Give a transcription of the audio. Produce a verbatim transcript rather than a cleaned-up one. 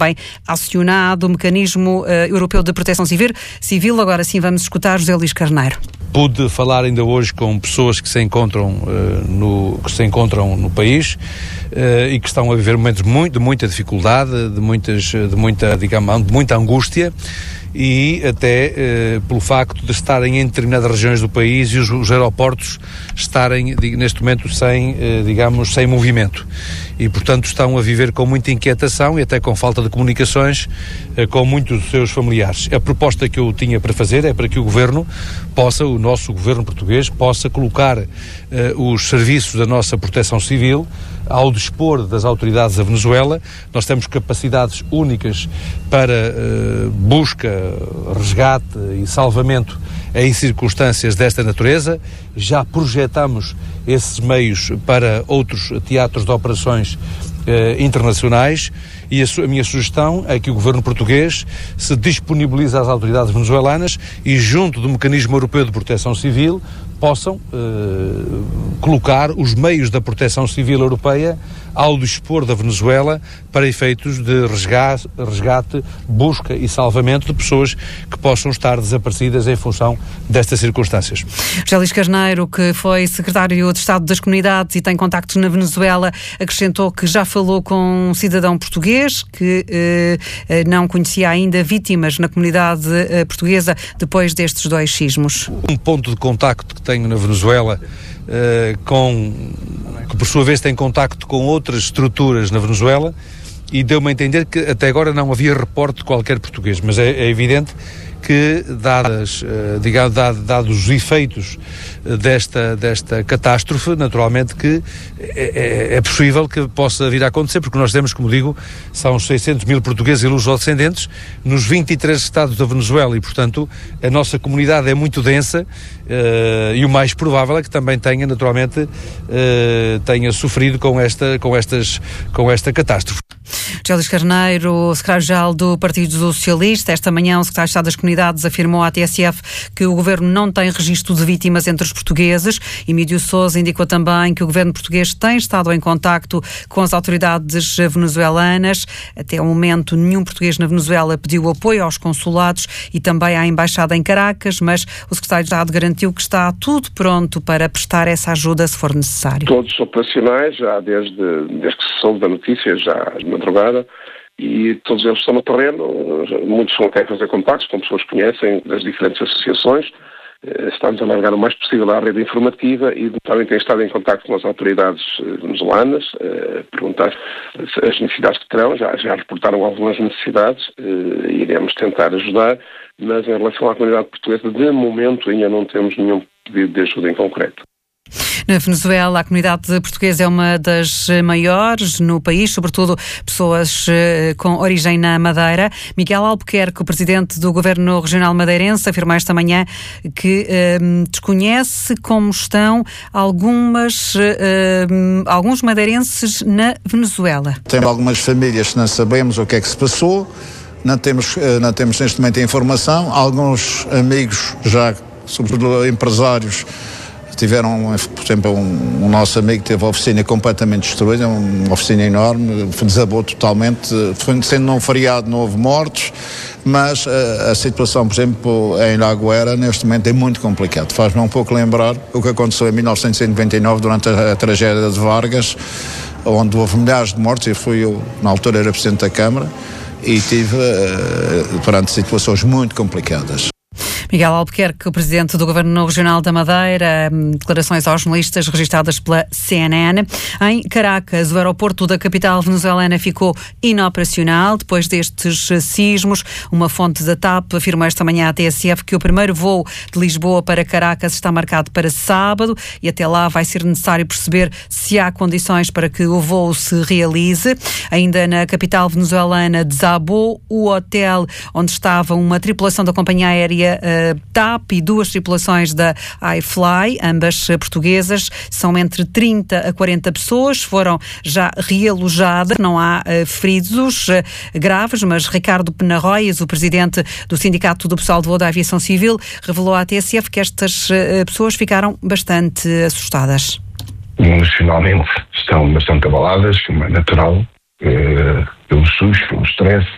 bem acionado o Mecanismo uh, Europeu de Proteção Civil. Civil. Agora sim vamos escutar José Luís Carneiro. Pude falar ainda hoje com pessoas que se encontram, uh, no, que se encontram no país uh, e que estão a viver momentos muito, de muita dificuldade, de, muitas, de, muita, digamos, de muita angústia, e até eh, pelo facto de estarem em determinadas regiões do país e os, os aeroportos estarem neste momento sem, eh, digamos, sem movimento. E, portanto, estão a viver com muita inquietação e até com falta de comunicações eh, com muitos dos seus familiares. A proposta que eu tinha para fazer é para que o Governo possa, o nosso Governo português, possa colocar eh, os serviços da nossa proteção civil ao dispor das autoridades da Venezuela. Nós temos capacidades únicas para uh, busca, resgate e salvamento em circunstâncias desta natureza. Já projetamos esses meios para outros teatros de operações uh, internacionais, e a, su- a minha sugestão é que o Governo português se disponibilize às autoridades venezuelanas e, junto do Mecanismo Europeu de Proteção Civil, possam uh, colocar os meios da proteção civil europeia ao dispor da Venezuela para efeitos de resgate, resgate, busca e salvamento de pessoas que possam estar desaparecidas em função destas circunstâncias. José Luís Carneiro, que foi secretário de Estado das Comunidades e tem contactos na Venezuela, acrescentou que já falou com um cidadão português que eh, não conhecia ainda vítimas na comunidade eh, portuguesa depois destes dois sismos. Um ponto de contacto que tenho na Venezuela, uh, com, que por sua vez tem contacto com outras estruturas na Venezuela, e deu-me a entender que até agora não havia reporte de qualquer português, mas é, é evidente que, dadas, uh, digamos, dados, dados os efeitos desta, desta catástrofe, naturalmente que é, é, é possível que possa vir a acontecer, porque nós temos, como digo, são seiscentos mil portugueses e lusodescendentes nos vinte e três estados da Venezuela, e, portanto, a nossa comunidade é muito densa, uh, e o mais provável é que também tenha, naturalmente, uh, tenha sofrido com esta, com estas, com esta catástrofe. José Luís Carneiro, secretário-geral do Partido Socialista. Esta manhã o secretário de Estado das Comunidades afirmou à T S F que o Governo não tem registro de vítimas entre os portugueses. Emílio Sousa indicou também que o Governo português tem estado em contacto com as autoridades venezuelanas. Até o momento, nenhum português na Venezuela pediu apoio aos consulados e também à Embaixada em Caracas, mas o secretário de Estado garantiu que está tudo pronto para prestar essa ajuda se for necessário. Todos operacionais, já desde, desde que se soube da notícia, já de madrugada, e todos eles estão no terreno. Muitos vão querer fazer contactos com pessoas que conhecem das diferentes associações. Estamos a alargar o mais possível a rede informativa e também tem estado em contacto com as autoridades venezuelanas, perguntar as necessidades que terão. Já, já reportaram algumas necessidades e iremos tentar ajudar, mas em relação à comunidade portuguesa, de momento ainda não temos nenhum pedido de ajuda em concreto. Na Venezuela, a comunidade portuguesa é uma das maiores no país, sobretudo pessoas com origem na Madeira. Miguel Albuquerque, o presidente do Governo Regional Madeirense, afirmou esta manhã que um, desconhece como estão algumas, um, alguns madeirenses na Venezuela. Tem algumas famílias que não sabemos o que é que se passou, não temos, não temos neste momento a informação. Alguns amigos, já sobretudo empresários, tiveram, por exemplo, um, um nosso amigo teve a oficina completamente destruída, uma oficina enorme, desabou totalmente, sendo um feriado não houve mortos, mas a, a situação, por exemplo, em Lagoeira, neste momento é muito complicada. Faz-me um pouco lembrar o que aconteceu em mil novecentos e noventa e nove, durante a, a tragédia de Vargas, onde houve milhares de mortos. Eu fui, eu, na altura era presidente da Câmara, e tive uh, perante situações muito complicadas. Miguel Albuquerque, o presidente do Governo Regional da Madeira, declarações aos jornalistas registadas pela C N N. Em Caracas, o aeroporto da capital venezuelana ficou inoperacional depois destes sismos. Uma fonte da T A P afirmou esta manhã à T S F que o primeiro voo de Lisboa para Caracas está marcado para sábado e até lá vai ser necessário perceber se há condições para que o voo se realize. Ainda na capital venezuelana, desabou o hotel onde estava uma tripulação da companhia aérea T A P e duas tripulações da iFly, ambas portuguesas. São entre trinta a quarenta pessoas, foram já realojadas, não há uh, feridos uh, graves, mas Ricardo Penarroias, o presidente do Sindicato do Pessoal de Voo da Aviação Civil, revelou à T S F que estas uh, pessoas ficaram bastante assustadas. Emocionalmente estão bastante abaladas, como é natural, uh, pelo susto, pelo stress,